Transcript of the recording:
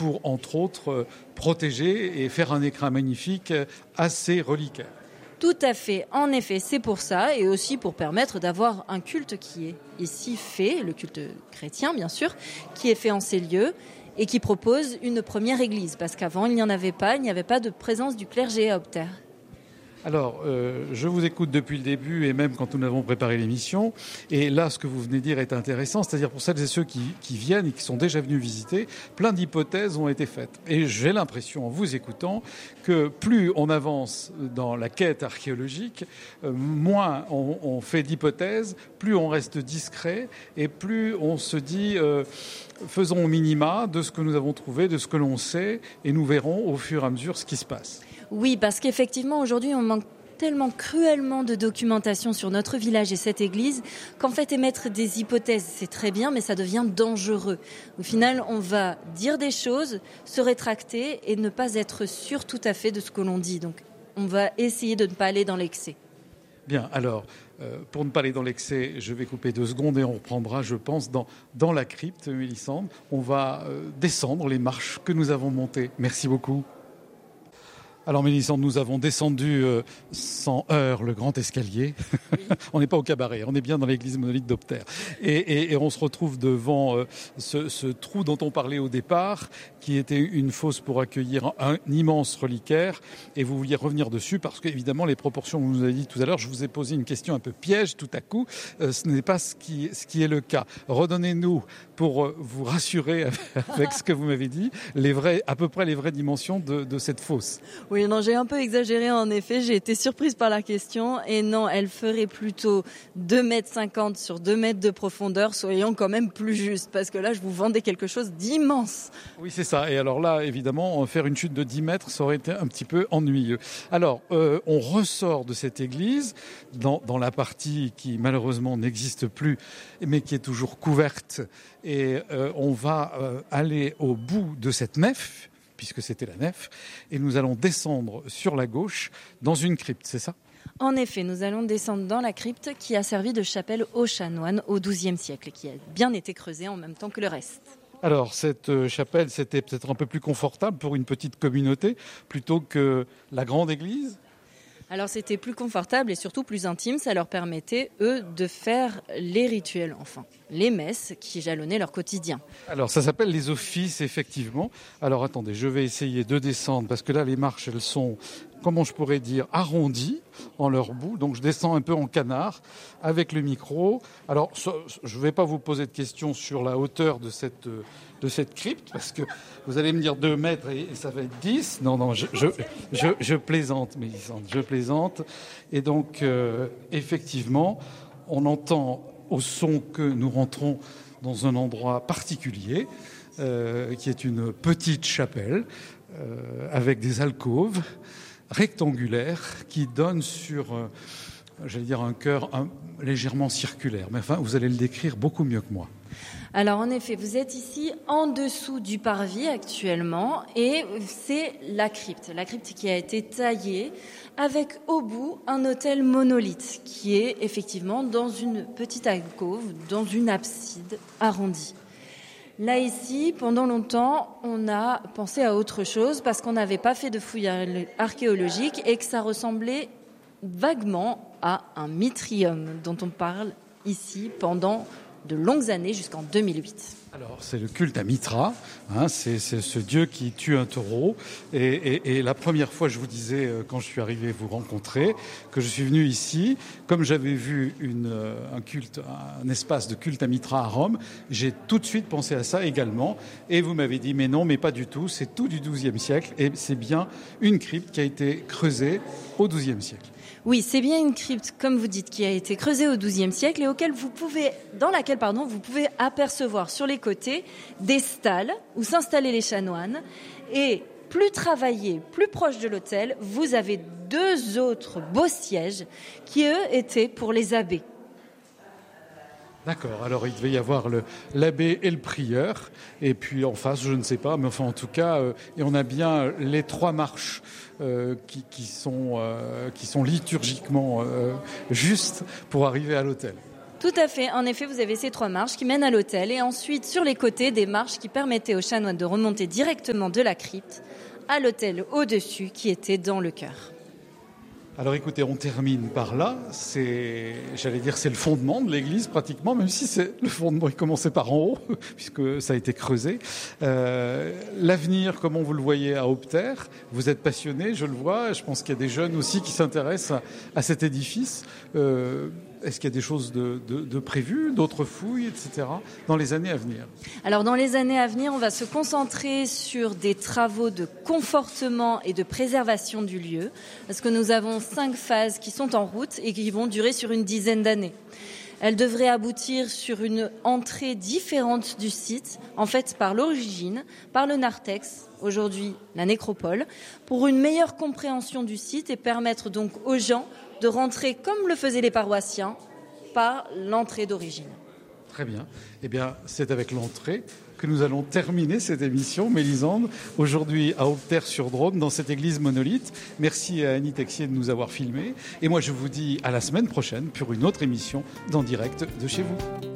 pour, entre autres, protéger et faire un écrin magnifique à ces reliquaires. Tout à fait, en effet, c'est pour ça et aussi pour permettre d'avoir un culte qui est ici fait, le culte chrétien bien sûr, qui est fait en ces lieux et qui propose une première église parce qu'avant il n'y avait pas de présence du clergé à Opter. Alors, je vous écoute depuis le début et même quand nous avons préparé l'émission. Et là, ce que vous venez de dire est intéressant. C'est-à-dire pour celles et ceux qui viennent et qui sont déjà venus visiter, plein d'hypothèses ont été faites. Et j'ai l'impression, en vous écoutant, que plus on avance dans la quête archéologique, moins on fait d'hypothèses, plus on reste discret et plus on se dit... faisons au minima de ce que nous avons trouvé, de ce que l'on sait, et nous verrons au fur et à mesure ce qui se passe. Oui, parce qu'effectivement, aujourd'hui, on manque tellement cruellement de documentation sur notre village et cette église qu'en fait, émettre des hypothèses, c'est très bien, mais ça devient dangereux. Au final, on va dire des choses, se rétracter et ne pas être sûr tout à fait de ce que l'on dit. Donc, on va essayer de ne pas aller dans l'excès. Bien, alors, pour ne pas aller dans l'excès, je vais couper 2 secondes et on reprendra, je pense, dans la crypte, Mélissandre. On va descendre les marches que nous avons montées. Merci beaucoup. Alors Mélissandre, nous avons descendu sans heurts le grand escalier. Oui. On n'est pas au cabaret, on est bien dans l'église monolithe d'Opter. Et on se retrouve devant ce trou dont on parlait au départ, qui était une fosse pour accueillir un immense reliquaire. Et vous vouliez revenir dessus parce qu'évidemment, les proportions que vous nous avez dit tout à l'heure, je vous ai posé une question un peu piège tout à coup. Ce n'est pas ce qui est le cas. Redonnez-nous, pour vous rassurer avec ce que vous m'avez dit, à peu près les vraies dimensions de cette fosse. Oui, non, j'ai un peu exagéré en effet. J'ai été surprise par la question. Et non, elle ferait plutôt 2,50 m sur 2 mètres de profondeur. Soyons quand même plus justes, parce que là, je vous vendais quelque chose d'immense. Oui, c'est ça. Et alors là, évidemment, faire une chute de 10 mètres, ça aurait été un petit peu ennuyeux. Alors, on ressort de cette église dans la partie qui, malheureusement, n'existe plus, mais qui est toujours couverte. Et on va aller au bout de cette nef, puisque c'était la nef, et nous allons descendre sur la gauche dans une crypte, c'est ça ? En effet, nous allons descendre dans la crypte qui a servi de chapelle aux chanoines au XIIe siècle, qui a bien été creusée en même temps que le reste. Alors, cette chapelle, c'était peut-être un peu plus confortable pour une petite communauté, plutôt que la grande église ? Alors c'était plus confortable et surtout plus intime, ça leur permettait, eux, de faire les rituels, enfin, les messes qui jalonnaient leur quotidien. Alors ça s'appelle les offices, effectivement. Alors attendez, je vais essayer de descendre, parce que là les marches, elles sont, comment je pourrais dire, arrondies en leur bout. Donc je descends un peu en canard avec le micro. Alors je ne vais pas vous poser de questions sur la hauteur de cette crypte, parce que vous allez me dire 2 mètres et ça va être 10. Non, je plaisante, Mélissandre, je plaisante. Et donc, effectivement, on entend au son que nous rentrons dans un endroit particulier, qui est une petite chapelle, avec des alcôves rectangulaires qui donnent sur, j'allais dire, un chœur légèrement circulaire. Mais enfin, vous allez le décrire beaucoup mieux que moi. Alors en effet, vous êtes ici en dessous du parvis actuellement et c'est la crypte qui a été taillée avec au bout un autel monolithe qui est effectivement dans une petite alcôve, dans une abside arrondie. Là ici, pendant longtemps, on a pensé à autre chose parce qu'on n'avait pas fait de fouilles archéologiques et que ça ressemblait vaguement à un mitrium dont on parle ici pendant de longues années jusqu'en 2008. Alors, c'est le culte à Mitra, c'est ce dieu qui tue un taureau. Et la première fois, je vous disais, quand je suis arrivé vous rencontrer, que je suis venu ici, comme j'avais vu un espace de culte à Mitra à Rome, j'ai tout de suite pensé à ça également. Et vous m'avez dit, mais non, mais pas du tout, c'est tout du XIIe siècle. Et c'est bien une crypte qui a été creusée au XIIe siècle. Oui, c'est bien une crypte, comme vous dites, qui a été creusée au XIIe siècle et dans laquelle vous pouvez apercevoir sur les côtés des stalles où s'installaient les chanoines. Et plus travaillé, plus proche de l'autel, vous avez 2 autres beaux sièges qui, eux, étaient pour les abbés. D'accord, alors il devait y avoir l'abbé et le prieur, et puis en face, je ne sais pas, mais enfin en tout cas, et on a bien les 3 marches qui sont liturgiquement justes pour arriver à l'autel. Tout à fait. En effet, vous avez ces 3 marches qui mènent à l'autel et ensuite sur les côtés des marches qui permettaient aux chanoines de remonter directement de la crypte à l'autel au-dessus qui était dans le chœur. Alors écoutez, on termine par là. C'est le fondement de l'église pratiquement, même si le fondement est commencé par en haut, puisque ça a été creusé. L'avenir, comment vous le voyez à Opter, vous êtes passionné, je le vois. Je pense qu'il y a des jeunes aussi qui s'intéressent à cet édifice. Est-ce qu'il y a des choses de prévues, d'autres fouilles, etc., dans les années à venir? Alors dans les années à venir, on va se concentrer sur des travaux de confortement et de préservation du lieu, parce que nous avons 5 phases qui sont en route et qui vont durer sur une dizaine d'années. Elles devraient aboutir sur une entrée différente du site, en fait par l'origine, par le narthex, aujourd'hui la nécropole, pour une meilleure compréhension du site et permettre donc aux gens de rentrer comme le faisaient les paroissiens par l'entrée d'origine. Très bien. Eh bien, c'est avec l'entrée que nous allons terminer cette émission, Mélisande, aujourd'hui à Opter-sur-Drôme, dans cette église monolithe. Merci à Annie Texier de nous avoir filmés. Et moi, je vous dis à la semaine prochaine pour une autre émission d'En Direct de chez vous.